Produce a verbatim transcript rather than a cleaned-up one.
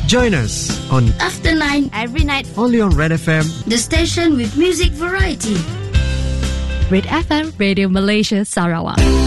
Join us on After Nine every night. only on Red F M, the station with music variety. Red F M Radio Malaysia Sarawak.